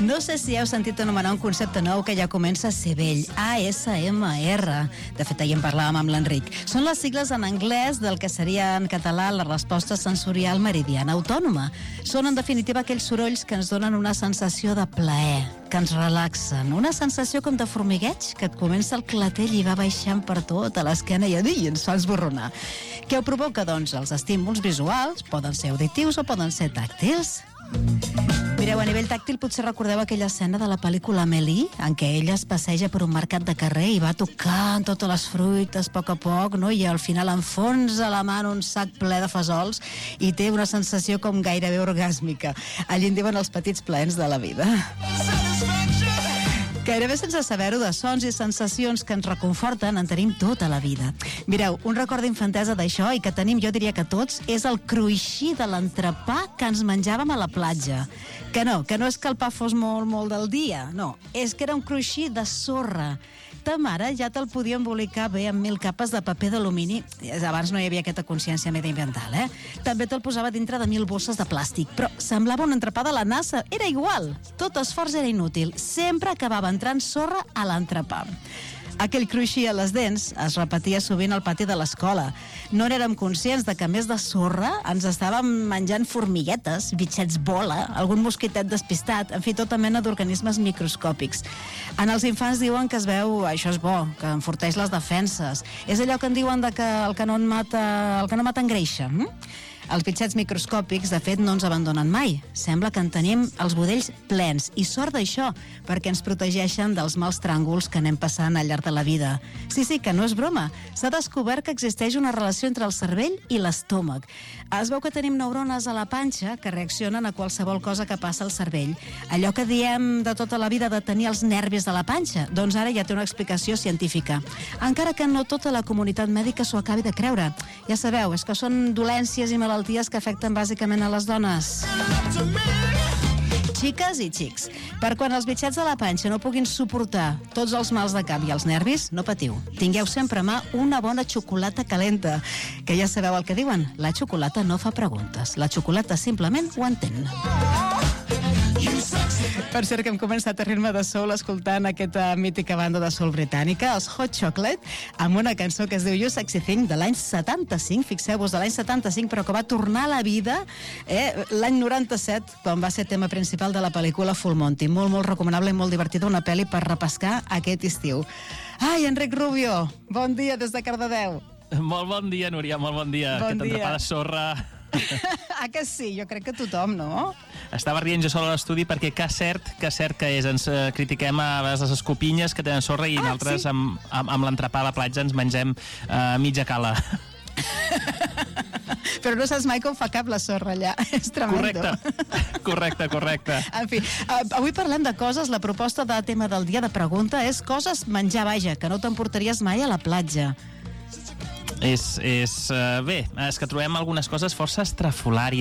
No sé si heu sentit anomenar un concepte nou que ja comença a ser vell, ASMR. De fet, ahir en parlàvem amb l'Enric. Són les sigles en anglès del que seria en català la resposta sensorial meridiana autònoma. Són, en definitiva, aquells sorolls que ens donen una sensació de plaer, que ens relaxen, una sensació com de formigueig que et comença el clatell i va baixant per tota l'esquena i ens fa esborronar. Què ho provoca? Doncs els estímuls visuals poden ser auditius o poden ser tàctils. Mireu, a nivell tàctil potser recordeu aquella escena de la pel·lícula Amélie en què ella es passeja per un mercat de carrer i va tocant totes les fruites a poc, no? I al final enfonsa la mà en un sac ple de fesols i té una sensació com gairebé orgàsmica. Allí en diuen els petits plaents de la vida. Gairebé sense saber-ho, de sons i sensacions que ens reconforten en tenim tota la vida. Mireu, un record d'infantesa d'això i que tenim, jo diria que tots, és el cruixir de l'entrepà que ens menjàvem a la platja. Que no és que el pa fos molt del dia, no, és que era un cruixir de sorra. Ta mare ja te'l podia embolicar bé amb 1000 capes de paper d'alumini. Abans no hi havia aquesta consciència mediambiental, eh? També te'l posava dintre de 1000 bosses de plàstic, però semblava un entrepà de la NASA. Era igual. Tot esforç era inútil. Sempre acabava entrant sorra a l'entrepà. Aquell cruixir a les dents es repetia sovint al pati de l'escola. No érem conscients de que, a més de sorra, ens estàvem menjant formiguetes, bitxets bola, algun mosquitet despistat, en fi, tota mena d'organismes microscòpics. En els infants diuen que es veu, això és bo, que enforteix les defenses. És allò que en diuen de que el que no mata engreixa. Els bitxets microscòpics, de fet, no ens abandonen mai. Sembla que en tenim els budells plens. I sort d'això, perquè ens protegeixen dels mals tràngols que anem passant al llarg de la vida. Sí, que no és broma. S'ha descobert que existeix una relació entre el cervell i l'estómac. Es veu que tenim neurones a la panxa que reaccionen a qualsevol cosa que passa al cervell. Allò que diem de tota la vida de tenir els nervis de la panxa, doncs ara ja té una explicació científica. Encara que no tota la comunitat mèdica s'ho acabi de creure. Ja sabeu, és que són dolències i malalties que afecten bàsicament a les dones. Xiques i xics, per quan els bitxets de la panxa no puguin suportar tots els mals de cap i els nervis, no patiu. Tingueu sempre a mà una bona xocolata calenta, que ja sabeu el que diuen, la xocolata no fa preguntes, la xocolata simplement ho entén. Per cert, que hem començat a rir-me de soul escoltant aquesta mítica banda de soul britànica, els Hot Chocolate, amb una cançó que es diu You Sexy Thing, de l'any 75, fixeu-vos, de l'any 75, però que va tornar a la vida l'any 97, quan va ser tema principal de la pel·lícula Full Monty. Molt recomanable i molt divertida, una pel·li per repescar aquest estiu. Ai, Enric Rubio, bon dia des de Cardedeu. Molt bon dia, Núria, molt bon dia. Bon Aquest entrepà de sorra... Que sí? Jo crec que tothom, no? Estava rient jo sol a l'estudi perquè que cert que és. Ens critiquem a vegades les escopinyes que tenen sorra i nosaltres sí? amb l'entrepà a la platja ens mengem mitja cala. Però no saps mai com fa cap la sorra allà. És tremendo. Correcte. En fi, avui parlem de coses. La proposta de tema del dia de pregunta és coses menjar, vaja, que no t'emportaries mai a la platja. Bé, és que trobem algunes coses força estrafolàries.